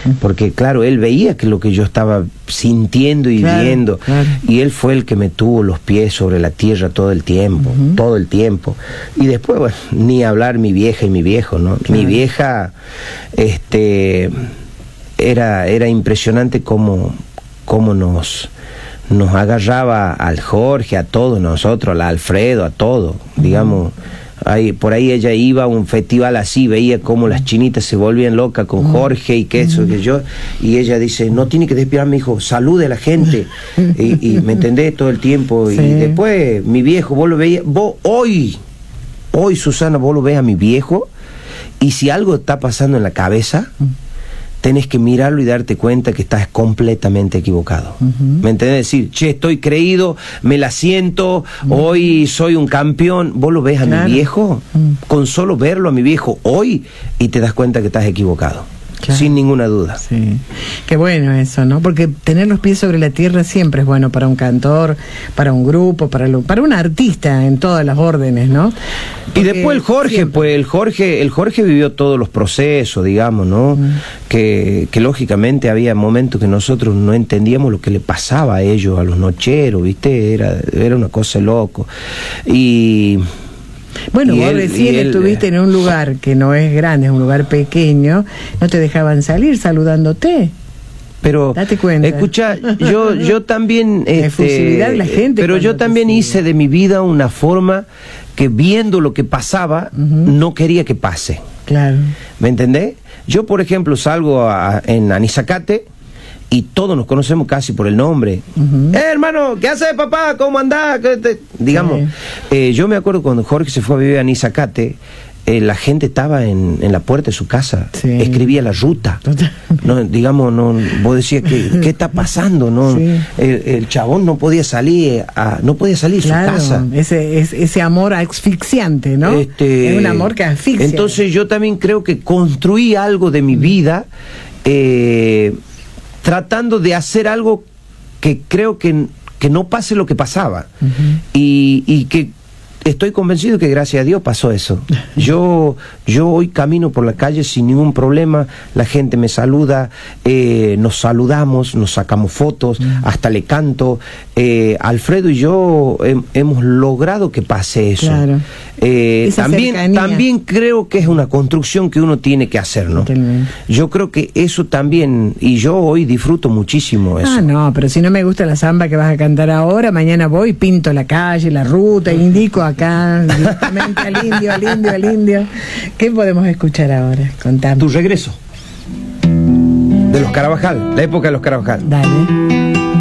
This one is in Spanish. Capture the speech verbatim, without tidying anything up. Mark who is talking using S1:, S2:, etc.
S1: porque claro, él veía que lo que yo estaba sintiendo y claro, viendo, claro. Y él fue el que me tuvo los pies sobre la tierra todo el tiempo, uh-huh. todo el tiempo. Y después, bueno, ni hablar mi vieja y mi viejo, ¿no? Claro. Mi vieja, este, era, era impresionante cómo, cómo nos, nos agarraba al Jorge, a todos nosotros, a Alfredo, a todo, uh-huh. digamos. Ahí, por ahí ella iba a un festival así, veía cómo las chinitas se volvían locas con Jorge y que eso, que yo, y ella dice, no tiene que despedirme, mi hijo, salude a la gente, y, y me entendés todo el tiempo, sí. Y después mi viejo, vos lo veías, vos hoy, hoy Susana, vos lo ves a mi viejo, y si algo está pasando en la cabeza, tenés que mirarlo y darte cuenta que estás completamente equivocado. Uh-huh. ¿Me entendés? Decir, che, estoy creído, me la siento, uh-huh. hoy soy un campeón. Vos lo ves a claro. mi viejo, uh-huh. con solo verlo a mi viejo hoy, y te das cuenta que estás equivocado. Claro. Sin ninguna duda.
S2: Sí. Qué bueno eso, ¿no? Porque tener los pies sobre la tierra siempre es bueno para un cantor, para un grupo, para, lo, para un artista en todas las órdenes, ¿no? Porque
S1: y después el Jorge, siempre. pues el Jorge, el Jorge vivió todos los procesos, digamos, ¿no? Mm. Que, que lógicamente había momentos que nosotros no entendíamos lo que le pasaba a ellos, a los nocheros, ¿viste? Era, era una cosa loco. Y...
S2: Bueno,
S1: y
S2: vos
S1: él,
S2: recién
S1: él,
S2: estuviste en un lugar que no es grande, es un lugar pequeño, no te dejaban salir saludándote.
S1: Pero,
S2: date cuenta.
S1: Escucha, yo, yo también...
S2: La
S1: este,
S2: efusividad de la gente.
S1: Pero yo también hice de mi vida una forma que viendo lo que pasaba, uh-huh. no quería que pase.
S2: Claro.
S1: ¿Me entendés? Yo, por ejemplo, salgo a, en Anizacate, y todos nos conocemos casi por el nombre. Uh-huh. Eh, hermano, ¿qué haces, papá? ¿Cómo andás? Digamos, sí. eh, yo me acuerdo cuando Jorge se fue a vivir a Anizacate, eh, la gente estaba en, en la puerta de su casa, sí. escribía la ruta. No, digamos, no, vos decías, ¿qué, qué está pasando? No, sí. el, el chabón no podía salir a, no podía salir de claro, su casa.
S2: Ese, ese, ese amor asfixiante, ¿no?
S1: Este,
S2: es un amor que asfixia.
S1: Entonces yo también creo que construí algo de mi vida, eh, tratando de hacer algo que creo que, que no pase lo que pasaba. Uh-huh. y, y que estoy convencido que gracias a Dios pasó eso. Yo, yo hoy camino por la calle sin ningún problema, la gente me saluda, eh, nos saludamos, nos sacamos fotos, uh-huh. hasta le canto. Eh, Alfredo y yo he, hemos logrado que pase eso. Claro. Eh, también, también creo que es una construcción que uno tiene que hacer, ¿no? Totalmente. Yo creo que eso también, y yo hoy disfruto muchísimo eso.
S2: Ah, no, pero si no me gusta la samba que vas a cantar ahora, mañana voy, pinto la calle, la ruta, indico acá directamente al indio, al indio, al indio. ¿Qué podemos escuchar ahora? Contame.
S1: Tu regreso. De los Carabajal, la época de los Carabajal.
S2: Dale.